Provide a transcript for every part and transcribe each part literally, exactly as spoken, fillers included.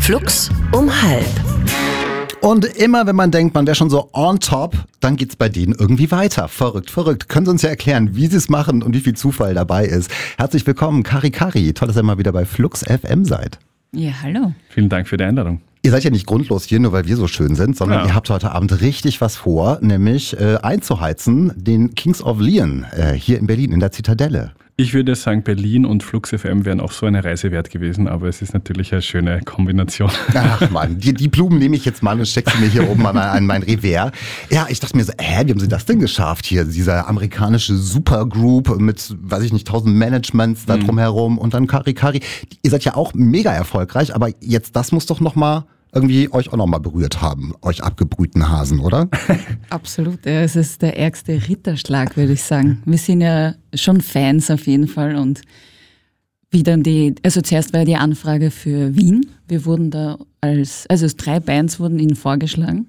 Flux um halb. Und immer wenn man denkt, man wäre schon so on top, dann geht's bei denen irgendwie weiter. Verrückt, verrückt. Können Sie uns ja erklären, wie Sie es machen und wie viel Zufall dabei ist. Herzlich willkommen, Kari Kari. Toll, dass ihr mal wieder bei Flux F M seid. Ja, hallo. Vielen Dank für die Einladung. Ihr seid ja nicht grundlos hier, nur weil wir so schön sind, sondern ja. Ihr habt heute Abend richtig was vor, nämlich äh, einzuheizen, den Kings of Leon äh, hier in Berlin, in der Zitadelle. Ich würde sagen, Berlin und Flux F M wären auch so eine Reise wert gewesen, aber es ist natürlich eine schöne Kombination. Ach Mann, die, die Blumen nehme ich jetzt mal und stecke sie mir hier oben an, an mein Revers. Ja, ich dachte mir so, hä, wie haben sie das denn geschafft hier? Dieser amerikanische Supergroup mit, weiß ich nicht, tausend Managements da drumherum und dann Kari Kari. Ihr seid ja auch mega erfolgreich, aber jetzt das muss doch nochmal irgendwie euch auch nochmal berührt haben, euch abgebrühten Hasen, oder? Absolut, ja, es ist der ärgste Ritterschlag, würde ich sagen. Wir sind ja schon Fans auf jeden Fall und wie dann die, also zuerst war die Anfrage für Wien. Wir wurden da als, also drei Bands wurden ihnen vorgeschlagen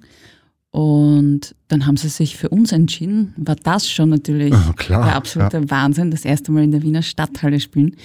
und dann haben sie sich für uns entschieden. War das schon natürlich oh, klar, der absolute ja. Wahnsinn, das erste Mal in der Wiener Stadthalle spielen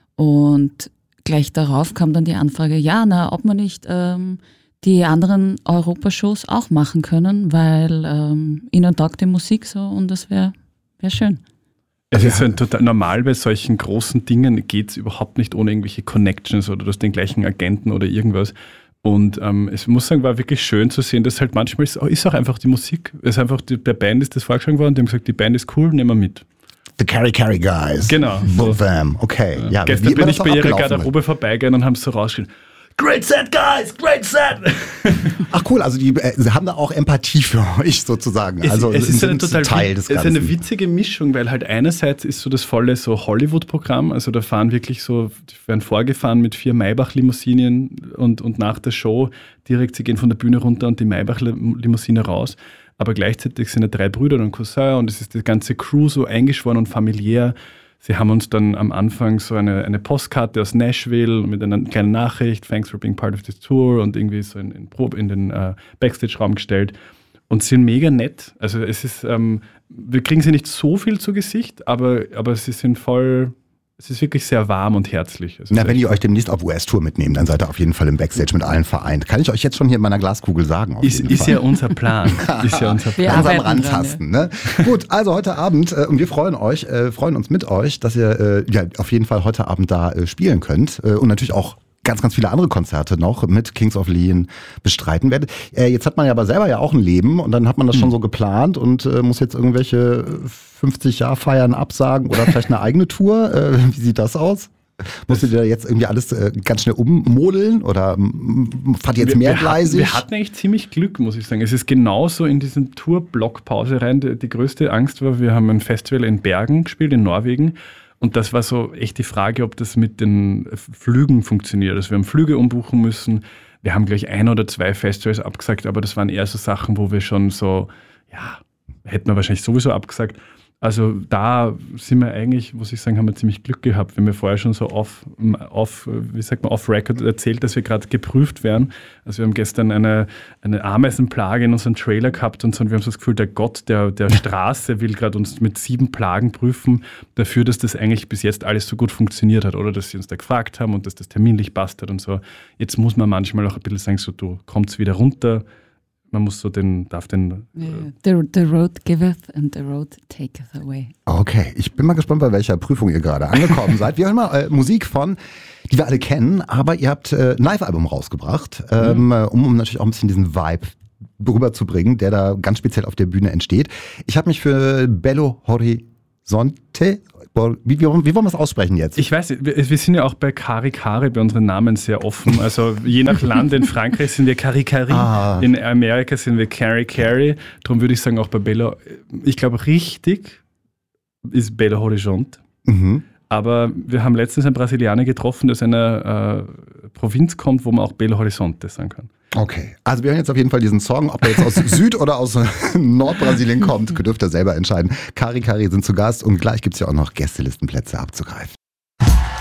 und gleich darauf kam dann die Anfrage, ja, na, ob man nicht ähm, die anderen Europashows auch machen können, weil ähm, ihnen taugt die Musik so und das wäre wär schön. Es ist ein total normal, bei solchen großen Dingen geht es überhaupt nicht ohne irgendwelche Connections oder du hast den gleichen Agenten oder irgendwas. Und ähm, ich muss sagen, war wirklich schön zu sehen, dass halt manchmal ist, ist auch einfach die Musik, es ist einfach, die, der Band ist das vorgeschlagen worden, die haben gesagt, die Band ist cool, nehmen wir mit. The Kari Kari Guys. Genau. So. Them. Okay. Ja. Ja, Gestern bin ich bei ihrer Garderobe vorbeigegangen und haben so rausgeschrien, Great set, guys! Great set! Ach cool, also die äh, sie haben da auch Empathie für euch sozusagen. Es, also es ist sind eine total Teil des es Ganzen. ist eine witzige Mischung, weil halt einerseits ist so das volle so Hollywood-Programm, also da fahren wirklich so, die werden vorgefahren mit vier Maybach-Limousinen und, und nach der Show direkt, sie gehen von der Bühne runter und die Maybach-Limousine raus. Aber gleichzeitig sind ja drei Brüder und ein Cousin und es ist die ganze Crew so eingeschworen und familiär. Sie haben uns dann am Anfang so eine, eine Postkarte aus Nashville mit einer kleinen Nachricht, thanks for being part of this tour und irgendwie so in, in, in den uh, Backstage-Raum gestellt und sind mega nett. Also es ist, ähm, wir kriegen sie nicht so viel zu Gesicht, aber, aber sie sind voll, es ist wirklich sehr warm und herzlich. Also Na, wenn ihr euch demnächst auf U S-Tour mitnehmt, dann seid ihr auf jeden Fall im Backstage mit allen vereint. Kann ich euch jetzt schon hier in meiner Glaskugel sagen. Auf ist jeden ist Fall. ja unser Plan. ist ja unser Plan. Wir Langsam arbeiten rantasten, ne? Gut, also heute Abend, äh, und wir freuen euch, äh, freuen uns mit euch, dass ihr äh, ja auf jeden Fall heute Abend da äh, spielen könnt äh, und natürlich auch ganz, ganz viele andere Konzerte noch mit Kings of Leon bestreiten werdet. Äh, jetzt hat man ja aber selber ja auch ein Leben und dann hat man das schon so geplant und äh, muss jetzt irgendwelche fünfzig Jahr Feiern absagen oder vielleicht eine eigene Tour. Äh, wie sieht das aus? Musstet ihr da jetzt irgendwie alles äh, ganz schnell ummodeln oder m- fahrt ihr jetzt wir, mehrgleisig? Wir hatten, wir hatten eigentlich ziemlich Glück, muss ich sagen. Es ist genauso in diesen Tour-Block-Pause rein. Die, die größte Angst war, wir haben ein Festival in Bergen gespielt, in Norwegen. Und das war so echt die Frage, ob das mit den Flügen funktioniert. Also wir haben Flüge umbuchen müssen. Wir haben gleich ein oder zwei Festivals abgesagt, aber das waren eher so Sachen, wo wir schon so, ja, hätten wir wahrscheinlich sowieso abgesagt. Also da sind wir eigentlich, muss ich sagen, haben wir ziemlich Glück gehabt. Wir haben ja vorher schon so off, off wie sagt man, off-record erzählt, dass wir gerade geprüft werden. Also wir haben gestern eine, eine Ameisenplage in unserem Trailer gehabt und so, und wir haben so das Gefühl, der Gott der, der Straße will gerade uns mit sieben Plagen prüfen, dafür, dass das eigentlich bis jetzt alles so gut funktioniert hat oder dass sie uns da gefragt haben und dass das terminlich passt hat und so. Jetzt muss man manchmal auch ein bisschen sagen, so du kommst wieder runter. Man muss so den, darf den... Yeah. The, the road giveth and the road taketh away. Okay, ich bin mal gespannt, bei welcher Prüfung ihr gerade angekommen seid. Wir hören mal äh, Musik von, die wir alle kennen, aber ihr habt äh, ein Live-Album rausgebracht, ähm, mhm. um, um natürlich auch ein bisschen diesen Vibe rüberzubringen, der da ganz speziell auf der Bühne entsteht. Ich habe mich für Belo Horizonte... Wie, wie, wie wollen wir es aussprechen jetzt? Ich weiß nicht, wir, wir sind ja auch bei Kari Kari bei unseren Namen sehr offen. Also je nach Land, in Frankreich sind wir Kari Kari, ah. in Amerika sind wir Kari Kari. Darum würde ich sagen, auch bei Belo, ich glaube richtig ist Belo Horizonte. Mhm. Aber wir haben letztens einen Brasilianer getroffen, der aus einer äh, Provinz kommt, wo man auch Belo Horizonte sagen kann. Okay, also wir hören jetzt auf jeden Fall diesen Song, ob er jetzt aus Süd- oder aus Nordbrasilien kommt, dürft ihr selber entscheiden. Kari Kari sind zu Gast und gleich gibt es ja auch noch Gästelistenplätze abzugreifen.